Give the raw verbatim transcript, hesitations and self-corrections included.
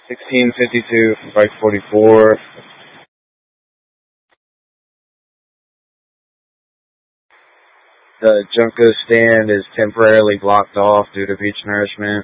sixteen fifty-two for Bike forty-four. The Junko stand is temporarily blocked off due to beach nourishment.